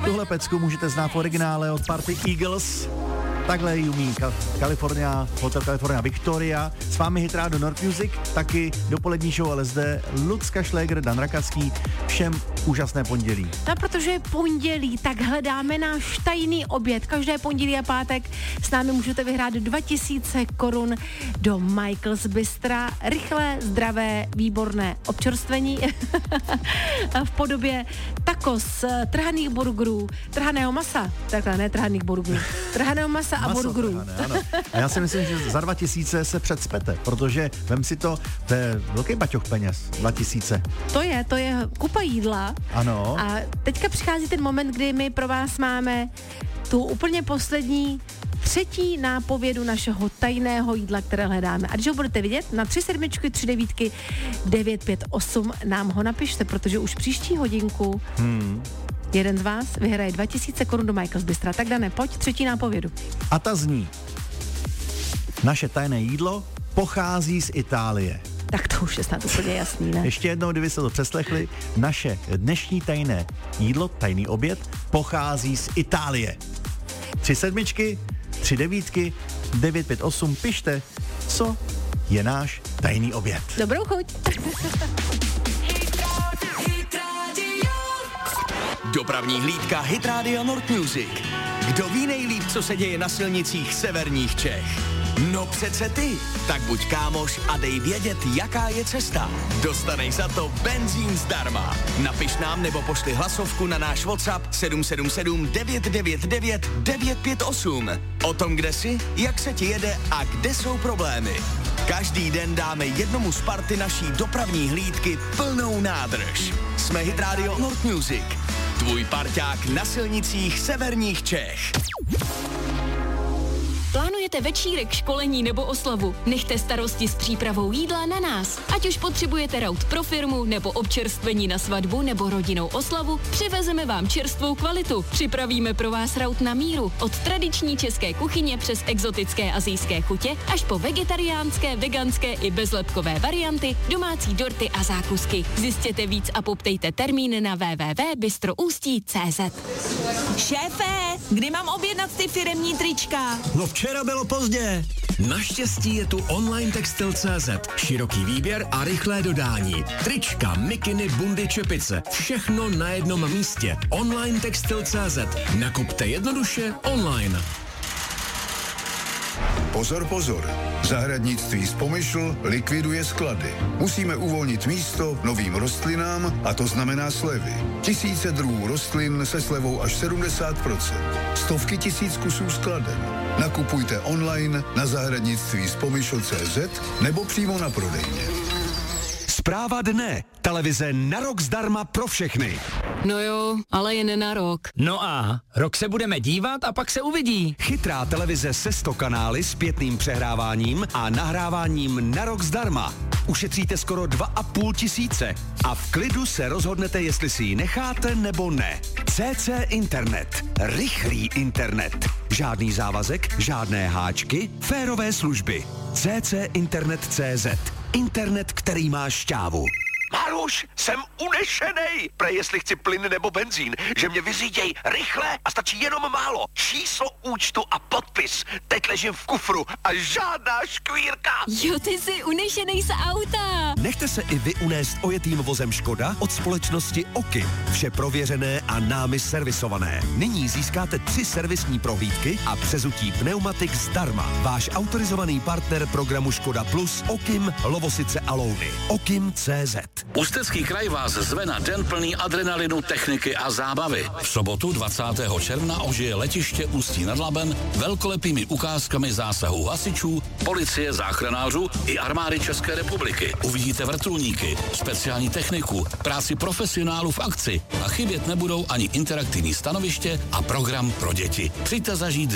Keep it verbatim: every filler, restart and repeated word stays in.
Tuhle pecku můžete znát v originále od party Eagles. Takhle ji umí California, Hotel California Victoria. S vámi Hit Radio North Music, taky dopolední show L S D, Lucka Šléger, Dan Rakacký. Všem úžasné pondělí. No, protože je pondělí, tak hledáme náš tajný oběd. Každé pondělí a pátek s námi můžete vyhrát dva tisíce korun do Michael's Bystra. Rychlé, zdravé, výborné občerstvení v podobě tacos, trhaných burgerů, trhaného masa, takhle ne trhaných burgerů, trhaného masa a burgerů. A já si myslím, že za dva tisíce se předspete, protože vem si to, to je velký baťoch peněz, dva tisíce. To je, to je kupa jídla. Ano. A teďka přichází ten moment, kdy my pro vás máme tu úplně poslední třetí nápovědu našeho tajného jídla, které hledáme. A když ho budete vidět, na tři sedmičky, tři devítky, devět pět osm nám ho napište, protože už příští hodinku hmm. jeden z vás vyhraje dva tisíce korun do Michael's Bystra. Tak Dane, pojď, třetí nápovědu. A ta zní: naše tajné jídlo pochází z Itálie. Tak to už je snad úplně jasný, ne? Ještě jednou, kdyby se to přeslechli, naše dnešní tajné jídlo, tajný oběd, pochází z Itálie. Tři sedmičky, tři devítky, devět pět osm, pište, co je náš tajný oběd. Dobrou chuť. Dopravní hlídka Hit Radio North Music. Kdo ví nejlíp, co se děje na silnicích severních Čech? No přece ty. Tak buď kámoš a dej vědět, jaká je cesta. Dostanej za to benzín zdarma. Napiš nám nebo pošli hlasovku na náš WhatsApp sedm sedm sedm devět devět devět devět pět osm. O tom, kde jsi, jak se ti jede a kde jsou problémy. Každý den dáme jednomu z party naší dopravní hlídky plnou nádrž. Jsme Hit Radio North Music. Tvůj parťák na silnicích severních Čech. Plánujete večírek, školení nebo oslavu? Nechte starosti s přípravou jídla na nás. Ať už potřebujete raut pro firmu, nebo občerstvení na svatbu, nebo rodinnou oslavu, přivezeme vám čerstvou kvalitu. Připravíme pro vás raut na míru. Od tradiční české kuchyně přes exotické asijské chutě, až po vegetariánské, veganské i bezlepkové varianty, domácí dorty a zákusky. Zjistěte víc a poptejte termín na w w w tečka bystroustí tečka c z. Šéfe, kdy mám objednat ty firemní trička? No včera bylo pozdě. Naštěstí je tu online textil tečka cé zet. Široký výběr a rychlé dodání. Trička, mikiny, bundy, čepice. Všechno na jednom místě. online textil tečka cé zet. Nakupte jednoduše online. Pozor, pozor. Zahradnictví z Pomyšl likviduje sklady. Musíme uvolnit místo novým rostlinám a to znamená slevy. Tisíce druhů rostlin se slevou až sedmdesát procent. Stovky tisíc kusů skladen. Nakupujte online na zahradnictví z Pomyšl tečka cé zet nebo přímo na prodejně. Zpráva dne. Televize na rok zdarma pro všechny. No jo, ale jen na rok. No a rok se budeme dívat a pak se uvidí. Chytrá televize se sto kanály s pětným přehráváním a nahráváním na rok zdarma. Ušetříte skoro dva a půl tisíce a v klidu se rozhodnete, jestli si ji necháte nebo ne. C C Internet. Rychlý internet. Žádný závazek, žádné háčky, férové služby. C C Internet tečka cé zet. Internet, který má šťávu. Maruš, jsem unešenej. Prej, jestli chci plyn nebo benzín, že mě vyříděj rychle a stačí jenom málo. Číslo účtu a podpis. Teď ležím v kufru a žádná škvírka. Jo, ty jsi unešenej z auta. Nechte se i vy unést ojetým vozem Škoda od společnosti Oky. Vše prověřené a námi servisované. Nyní získáte tři servisní prohlídky a přezutí pneumatik zdarma. Váš autorizovaný partner programu Škoda Plus Okim, Lovosice a Louny. Okim tečka cé zet. Ústecký kraj vás zve na den plný adrenalinu, techniky a zábavy. V sobotu dvacátého června ožije letiště Ústí nad Labem velkolepými ukázkami zásahů hasičů, policie, záchranářů i armády České republiky. Uvidíte vrtulníky, speciální techniku, práci profesionálů v akci a chybět nebudou ani interaktivní stanoviště a program pro děti. Přijďte zažít